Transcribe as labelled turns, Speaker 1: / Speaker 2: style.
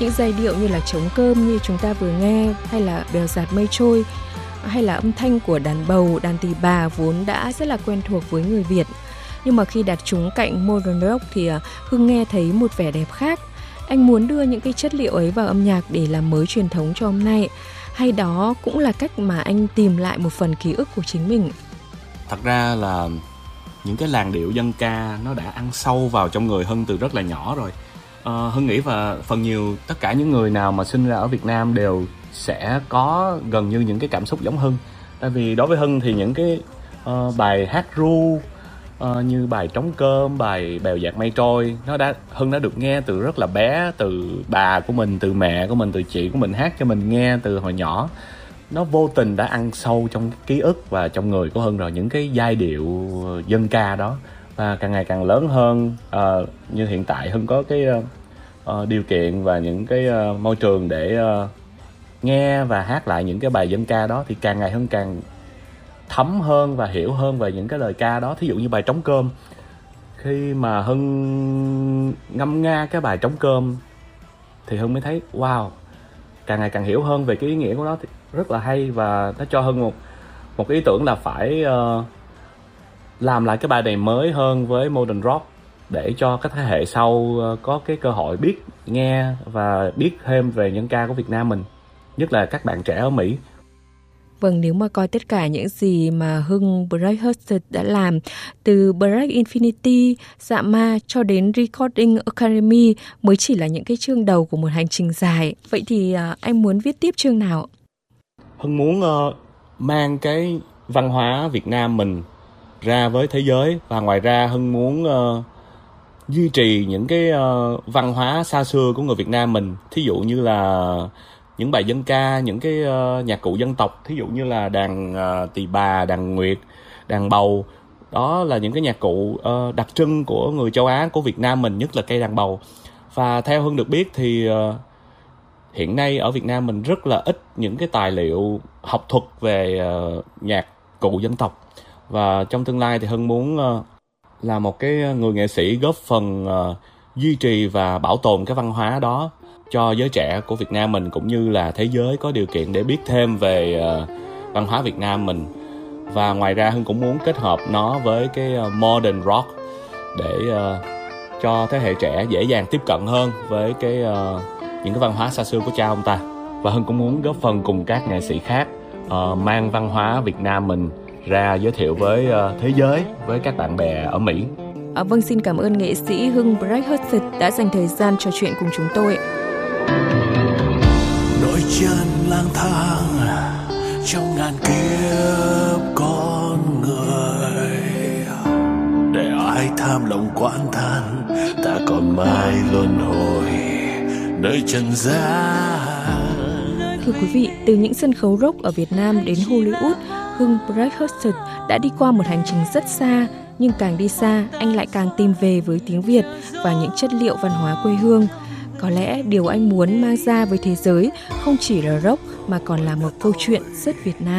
Speaker 1: Những giai điệu như là trống cơm như chúng ta vừa nghe, hay là bèo dạt mây trôi, hay là âm thanh của đàn bầu, đàn tỳ bà vốn đã rất là quen thuộc với người Việt. Nhưng mà khi đặt chúng cạnh modern rock thì Hưng nghe thấy một vẻ đẹp khác. Anh muốn đưa những cái chất liệu ấy vào âm nhạc để làm mới truyền thống cho hôm nay, hay đó cũng là cách mà anh tìm lại một phần ký ức của chính mình?
Speaker 2: Thật ra là những cái làn điệu dân ca nó đã ăn sâu vào trong người Hưng từ rất là nhỏ rồi. Hưng nghĩ và phần nhiều tất cả những người nào mà sinh ra ở Việt Nam đều sẽ có gần như những cái cảm xúc giống Hưng. Tại vì đối với Hưng thì những cái bài hát ru như bài trống cơm, bài bèo dạt mây trôi, Hưng đã được nghe từ rất là bé, từ bà của mình, từ mẹ của mình, từ chị của mình hát cho mình nghe từ hồi nhỏ. Nó vô tình đã ăn sâu trong ký ức và trong người của Hưng rồi, những cái giai điệu dân ca đó. Và càng ngày càng lớn hơn, như hiện tại Hưng có cái điều kiện và những cái môi trường để nghe và hát lại những cái bài dân ca đó, thì càng ngày Hưng càng thấm hơn và hiểu hơn về những cái lời ca đó. Thí dụ như bài trống cơm, khi mà Hưng ngâm nga cái bài trống cơm thì Hưng mới thấy wow, càng ngày càng hiểu hơn về cái ý nghĩa của nó, thì rất là hay. Và nó cho Hưng một ý tưởng là phải làm lại cái bài này mới hơn với modern rock, để cho các thế hệ sau có cái cơ hội biết nghe và biết thêm về những ca của Việt Nam mình, nhất là các bạn trẻ ở Mỹ.
Speaker 1: Vâng, nếu mà coi tất cả những gì mà Hưng Breakhurst đã làm, từ Break Infinity, Dạ Ma cho đến Recording Academy mới chỉ là những cái chương đầu của một hành trình dài. Vậy thì anh muốn viết tiếp chương nào?
Speaker 2: Hưng muốn mang cái văn hóa Việt Nam mình ra với thế giới. Và ngoài ra Hưng muốn duy trì những cái văn hóa xa xưa của người Việt Nam mình. Thí dụ như là những bài dân ca, những cái nhạc cụ dân tộc, thí dụ như là đàn tỳ bà, đàn nguyệt, đàn bầu. Đó là những cái nhạc cụ đặc trưng của người châu Á, của Việt Nam mình, nhất là cây đàn bầu. Và theo Hưng được biết thì hiện nay ở Việt Nam mình rất là ít những cái tài liệu học thuật về nhạc cụ dân tộc. Và trong tương lai thì Hưng muốn là một cái người nghệ sĩ góp phần duy trì và bảo tồn cái văn hóa đó cho giới trẻ của Việt Nam mình, cũng như là thế giới có điều kiện để biết thêm về văn hóa Việt Nam mình. Và ngoài ra Hưng cũng muốn kết hợp nó với cái modern rock để cho thế hệ trẻ dễ dàng tiếp cận hơn với những cái văn hóa xa xưa của cha ông ta. Và Hưng cũng muốn góp phần cùng các nghệ sĩ khác mang văn hóa Việt Nam mình ra giới thiệu với thế giới, với các bạn bè ở Mỹ.
Speaker 1: Vâng, xin cảm ơn nghệ sĩ Hưng Breakhurst đã dành thời gian trò chuyện cùng chúng tôi.
Speaker 3: Đôi chân lang thang trong ngàn kiếp con người, để ai tham lòng oán than, ta còn mãi luân hồi nơi trần gian.
Speaker 1: Thưa quý vị, từ những sân khấu rock ở Việt Nam đến Hollywood, Hưng Breakhurst đã đi qua một hành trình rất xa, nhưng càng đi xa, anh lại càng tìm về với tiếng Việt và những chất liệu văn hóa quê hương. Có lẽ điều anh muốn mang ra với thế giới không chỉ là rock mà còn là một câu chuyện rất Việt Nam.